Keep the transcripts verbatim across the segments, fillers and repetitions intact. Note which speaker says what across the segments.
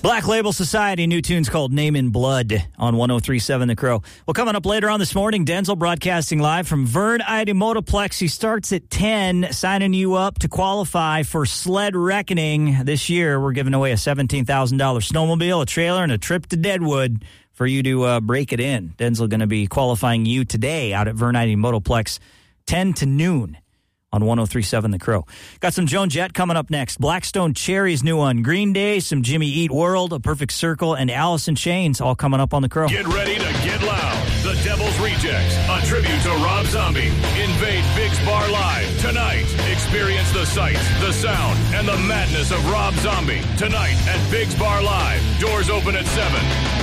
Speaker 1: Black Label Society, new tunes called Name in Blood on one oh three point seven The Crow. Well, coming up later on this morning, Denzel broadcasting live from Vern Ida Motoplex. He starts at ten, signing you up to qualify for Sled Reckoning. This year, we're giving away a seventeen thousand dollars snowmobile, a trailer, and a trip to Deadwood for you to uh, break it in. Denzel going to be qualifying you today out at Vern Ida Motoplex, ten to noon. On one oh three point seven The Crow. Got some Joan Jett coming up next. Blackstone Cherry's new one. Green Day, some Jimmy Eat World, A Perfect Circle, and Alice in Chains all coming up on The Crow.
Speaker 2: Get ready to get loud. The Devil's Rejects, a tribute to Rob Zombie. Invade Biggs Bar Live tonight. Experience the sights, the sound, and the madness of Rob Zombie. Tonight at Biggs Bar Live. Doors open at seven.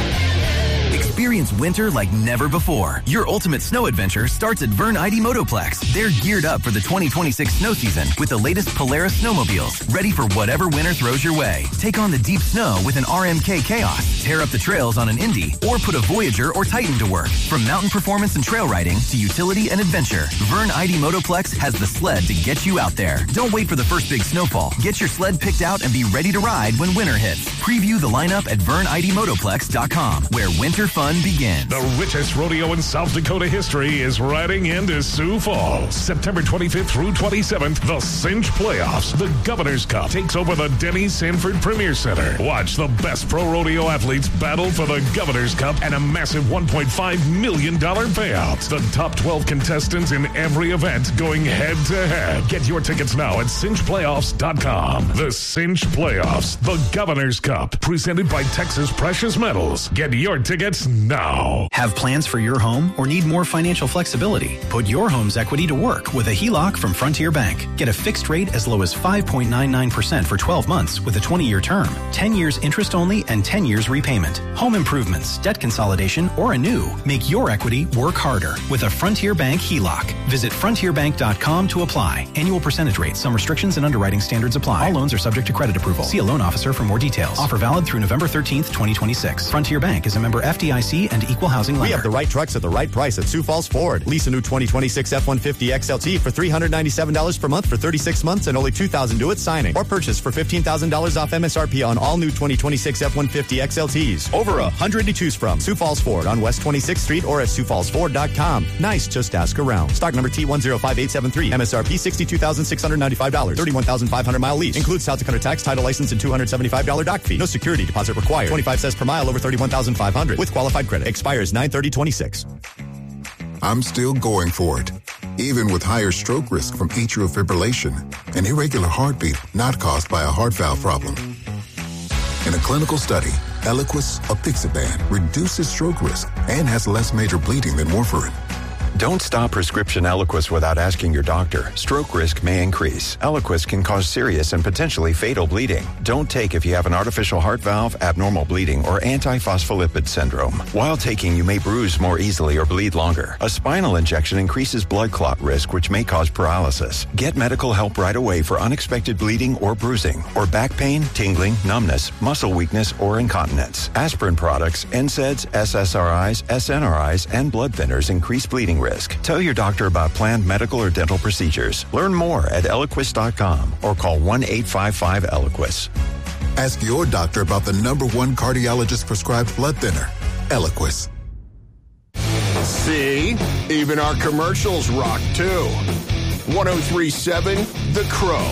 Speaker 3: Experience winter like never before. Your ultimate snow adventure starts at Vern Ida Motoplex. They're geared up for the twenty twenty-six snow season with the latest Polaris snowmobiles, ready for whatever winter throws your way. Take on the deep snow with an R M K Chaos, tear up the trails on an Indy, or put a Voyager or Titan to work. From mountain performance and trail riding to utility and adventure, Vern Ida Motoplex has the sled to get you out there. Don't wait for the first big snowfall. Get your sled picked out and be ready to ride when winter hits. Preview the lineup at Vern Ida Motoplex dot com, where winter fun begins.
Speaker 4: The richest rodeo in South Dakota history is riding into Sioux Falls. September twenty-fifth through twenty-seventh, the Cinch Playoffs. The Governor's Cup takes over the Denny Sanford Premier Center. Watch the best pro rodeo athletes battle for the Governor's Cup and a massive one point five million dollars payout. The top twelve contestants in every event going head to head. Get your tickets now at cinch playoffs dot com. The Cinch Playoffs, the Governor's Cup, presented by Texas Precious Metals. Get your tickets now.
Speaker 5: Have plans for your home or need more financial flexibility? Put your home's equity to work with a H E L O C from Frontier Bank. Get a fixed rate as low as five point nine nine percent for twelve months with a twenty-year term, ten years interest only, and ten years repayment. Home improvements, debt consolidation, or a new. Make your equity work harder with a Frontier Bank H E L O C. Visit frontier bank dot com to apply. Annual percentage rate. Some restrictions and underwriting standards apply. All loans are subject to credit approval. See a loan officer for more details. Offer valid through November thirteenth, twenty twenty-six. Frontier Bank is a member F D I C and Equal Housing Lender.
Speaker 6: We have the right trucks at the right price at Sioux Falls Ford. Lease a new twenty twenty-six F one fifty X L T for three hundred ninety-seven dollars per month for thirty-six months and only two thousand dollars due at signing. Or purchase for fifteen thousand dollars off M S R P on all new twenty twenty-six F one fifty X L Ts. Over a hundred to choose from. Sioux Falls Ford on West twenty-sixth Street or at sioux falls ford dot com. Nice, just ask around. Stock number T one zero five eight seven three. M S R P sixty-two thousand six hundred ninety-five dollars. thirty-one thousand five hundred mile lease. Includes South Dakota tax, title license, and two hundred seventy-five dollars dock fee. No security deposit required. twenty-five cents per mile over thirty-one thousand five hundred with qualified credit. Expires nine thirty twenty-six.
Speaker 7: I'm still going for it, even with higher stroke risk from atrial fibrillation, an irregular heartbeat not caused by a heart valve problem. In a clinical study, Eliquis, apixaban, reduces stroke risk and has less major bleeding than warfarin.
Speaker 8: Don't stop prescription Eliquis without asking your doctor. Stroke risk may increase. Eliquis can cause serious and potentially fatal bleeding. Don't take if you have an artificial heart valve, abnormal bleeding, or antiphospholipid syndrome. While taking, you may bruise more easily or bleed longer. A spinal injection increases blood clot risk, which may cause paralysis. Get medical help right away for unexpected bleeding or bruising, or back pain, tingling, numbness, muscle weakness, or incontinence. Aspirin products, N SAIDs, S S R Is, S N R Is, and blood thinners increase bleeding risk. Tell your doctor about planned medical or dental procedures. Learn more at eliquis dot com or call one eight five five Eliquis.
Speaker 7: Ask your doctor about the number one cardiologist prescribed blood thinner, Eliquis.
Speaker 9: See? Even our commercials rock too. one oh three point seven The Crow.